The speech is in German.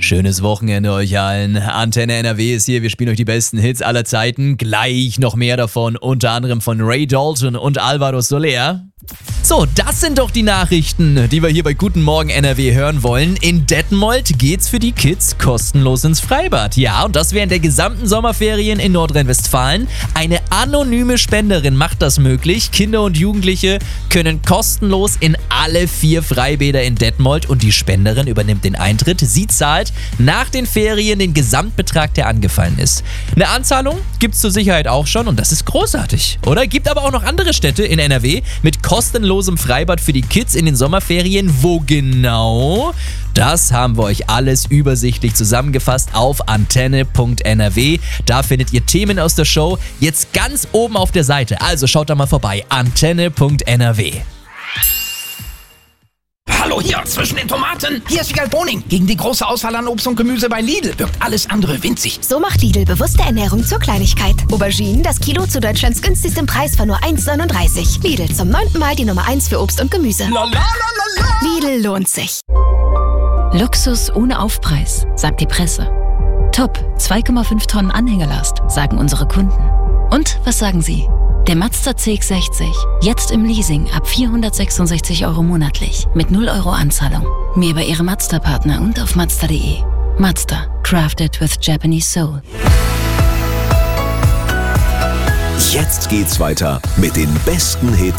Schönes Wochenende euch allen. Antenne NRW ist hier, wir spielen euch die besten Hits aller Zeiten. Gleich noch mehr davon, unter anderem von Ray Dalton und Alvaro Soler. So, das sind doch die Nachrichten, die wir hier bei Guten Morgen NRW hören wollen. In Detmold geht's für die Kids kostenlos ins Freibad. Ja, und das während der gesamten Sommerferien in Nordrhein-Westfalen. Eine anonyme Spenderin macht das möglich. Kinder und Jugendliche können kostenlos in alle 4 Freibäder in Detmold und die Spenderin übernimmt den Eintritt. Sie zahlt nach den Ferien den Gesamtbetrag, der angefallen ist. Eine Anzahlung gibt's zur Sicherheit auch schon und das ist großartig, oder? Gibt aber auch noch andere Städte in NRW mit kostenlosem Freibad für die Kids in den Sommerferien. Wo genau? Das haben wir euch alles übersichtlich zusammengefasst auf antenne.nrw. Da findet ihr Themen aus der Show jetzt ganz oben auf der Seite. Also schaut da mal vorbei. antenne.nrw. Hallo hier, zwischen den Tomaten. Hier ist Wiegald Boning. Gegen die große Auswahl an Obst und Gemüse bei Lidl wirkt alles andere winzig. So macht Lidl bewusste Ernährung zur Kleinigkeit. Auberginen, das Kilo zu Deutschlands günstigstem Preis von nur 1,39. Lidl, zum 9. Mal die Nummer 1 für Obst und Gemüse. Lidl lohnt sich. Luxus ohne Aufpreis, sagt die Presse. Top, 2,5 Tonnen Anhängerlast, sagen unsere Kunden. Und was sagen Sie? Der Mazda CX-60, jetzt im Leasing ab 466 € monatlich, mit 0 € Anzahlung. Mehr bei Ihrem Mazda-Partner und auf Mazda.de. Mazda, crafted with Japanese soul. Jetzt geht's weiter mit den besten Hits